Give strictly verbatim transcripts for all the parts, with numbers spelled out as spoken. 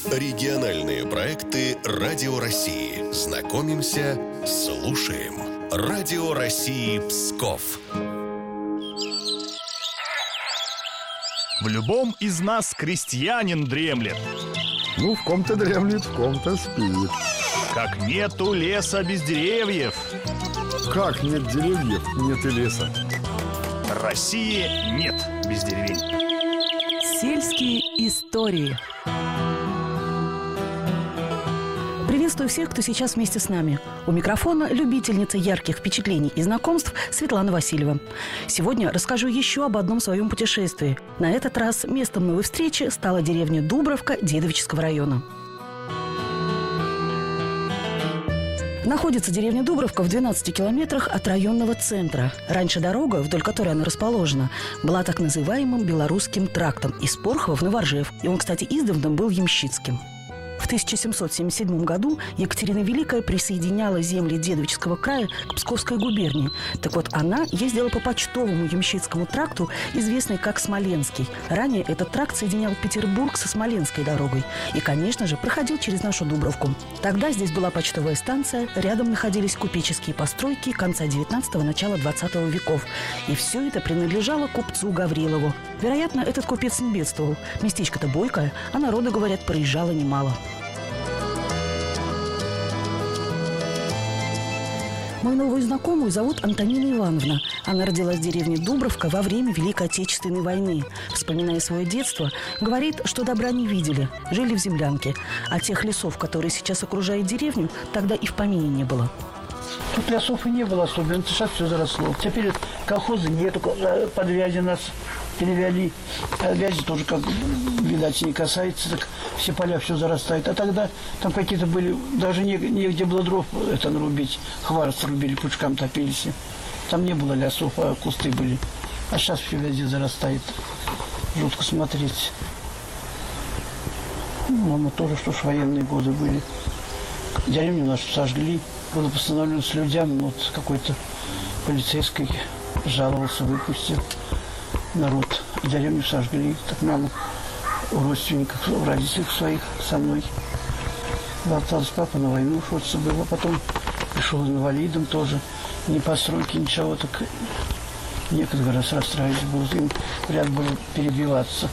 Региональные проекты Радио России. Знакомимся, слушаем. Радио России Псков. В любом из нас крестьянин дремлет. Ну, в ком-то дремлет, в ком-то спит. Как нету леса без деревьев. Как нет деревьев, нет и леса. России нет без деревень. Сельские истории. Приветствую всех, кто сейчас вместе с нами. У микрофона любительница ярких впечатлений и знакомств Светлана Васильева. Сегодня расскажу еще об одном своем путешествии. На этот раз местом новой встречи стала деревня Дубровка Дедовического района. Находится деревня Дубровка в двенадцати километрах от районного центра. Раньше дорога, вдоль которой она расположена, была так называемым Белорусским трактом из Порхова в Новоржев. И он, кстати, издавна был ямщицким. В тысяча семьсот семьдесят седьмом году Екатерина Великая присоединяла земли Дедовического края к Псковской губернии. Так вот, она ездила по почтовому ямщицкому тракту, известный как Смоленский. Ранее этот тракт соединял Петербург со Смоленской дорогой. И, конечно же, проходил через нашу Дубровку. Тогда здесь была почтовая станция, рядом находились купеческие постройки конца девятнадцатого – начала двадцатого веков. И все это принадлежало купцу Гаврилову. Вероятно, этот купец не бедствовал. Местечко-то бойкое, а народу, говорят, проезжало немало. Мою новую знакомую зовут Антонина Ивановна. Она родилась в деревне Дубровка во время Великой Отечественной войны. Вспоминая свое детство, говорит, что добра не видели, жили в землянке. А тех лесов, которые сейчас окружают деревню, тогда и в помине не было. Тут лесов и не было особенно, сейчас все заросло. Теперь колхоза нету, подвязи нас перевели. А вязи тоже, как видать, не касается, так все поля все зарастает. А тогда там какие-то были, даже не, негде было дров это нарубить. Хворост рубили, пучкам топились. Там не было лесов, а кусты были. А сейчас все везде зарастает. Жутко смотреть. Мама тоже, что ж, военные годы были. Деревню нашу сожгли. Было постановлено с людям, вот какой-то полицейский жаловался, выпустил народ. Деревню сожгли. Так мама у родственников, у родителей своих со мной. Болталась, папа на войну шутся было. Потом пришел инвалидом тоже. Ни постройки, ничего. Так некоторые раз расстраивались. Было, им ряд было перебиваться.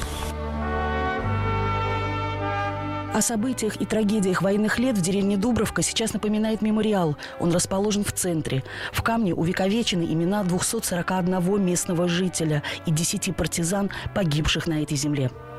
О событиях и трагедиях военных лет в деревне Дубровка сейчас напоминает мемориал. Он расположен в центре. В камне увековечены имена двухсот сорока одного местного жителя и десяти партизан, погибших на этой земле.